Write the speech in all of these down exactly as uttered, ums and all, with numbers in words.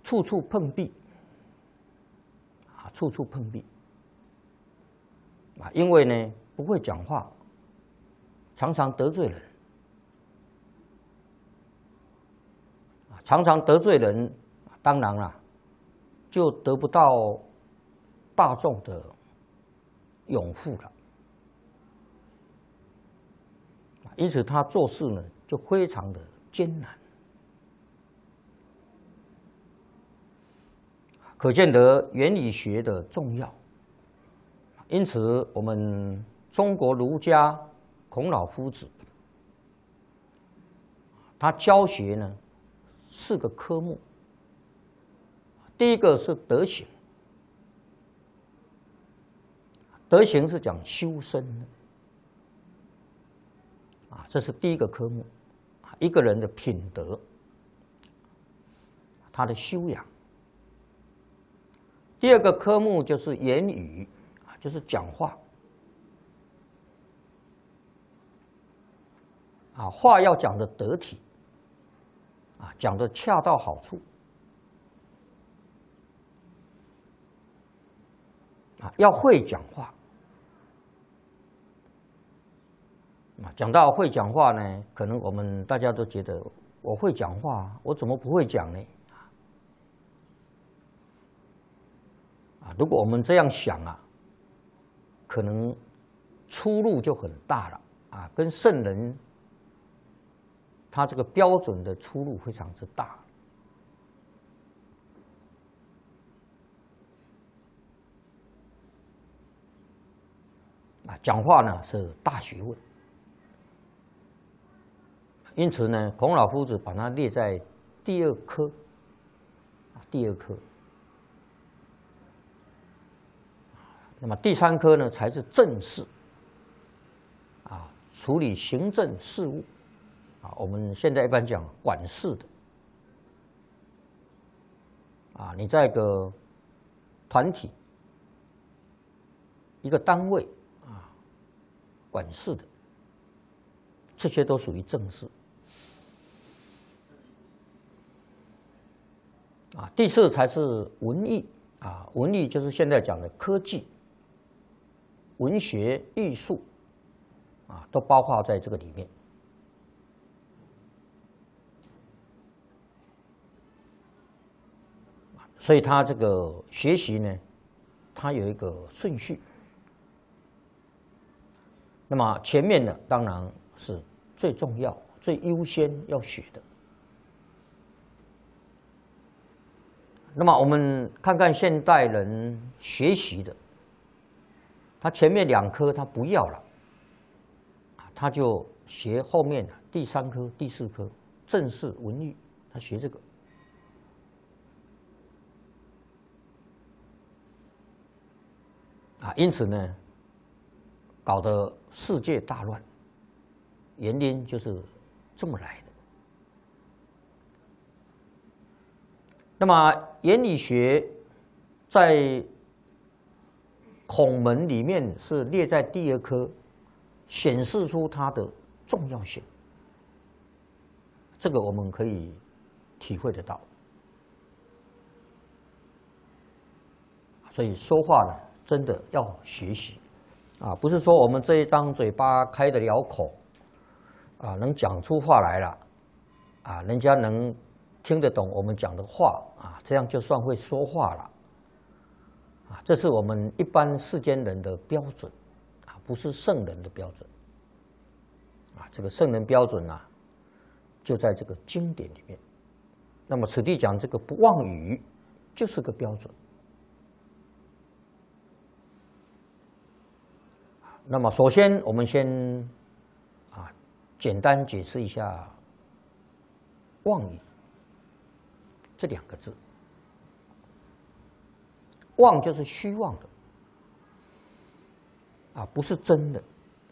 处处碰壁，啊，处处碰壁，啊，因为呢不会讲话，常常得罪人，啊，常常得罪人，当然啦，就得不到大众的拥护了，因此他做事呢就非常的艰难。可见得原理学的重要，因此我们中国儒家孔老夫子，他教学呢四个科目，第一个是德行，德行是讲修身的，啊，这是第一个科目，一个人的品德，他的修养。第二个科目就是言语，啊，就是讲话，啊，话要讲得得体，啊，讲得恰到好处，啊，要会讲话，啊，讲到会讲话呢，可能我们大家都觉得我会讲话，我怎么不会讲呢？啊，如果我们这样想啊，可能出入就很大了啊，跟圣人他这个标准的出入非常之大。啊，讲话呢是大学问，因此呢，孔老夫子把它列在第二科，啊，第二科。那么第三科呢，才是政事，啊，处理行政事务，啊，我们现在一般讲管事的，啊，你在一个团体、一个单位啊，管事的，这些都属于政事。啊，第四才是文艺，啊，文艺就是现在讲的科技。文学、艺术，啊，都包括在这个里面。所以他这个学习呢，它有一个顺序。那么前面的当然是最重要、最优先要学的。那么我们看看现代人学习的。他前面两科他不要了，他就学后面的第三科、第四科政事文艺，他学这个。啊，因此呢，搞得世界大乱，原因就是这么来的。那么原理学在孔门里面是列在第二科，显示出它的重要性。这个我们可以体会得到。所以说话呢，真的要学习啊，不是说我们这一张嘴巴开得了口啊，能讲出话来了啊，人家能听得懂我们讲的话啊，这样就算会说话了。啊，这是我们一般世间人的标准，啊，不是圣人的标准。啊，这个圣人标准啊，就在这个经典里面。那么此地讲这个不妄语，就是个标准。那么首先我们先啊，简单解释一下“妄语”这两个字。妄就是虚妄的，啊，不是真的。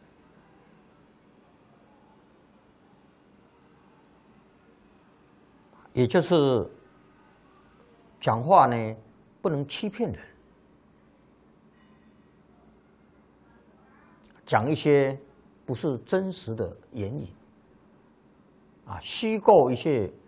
也就是讲话呢，不能欺骗人，讲一些不是真实的言语，啊，虚构一些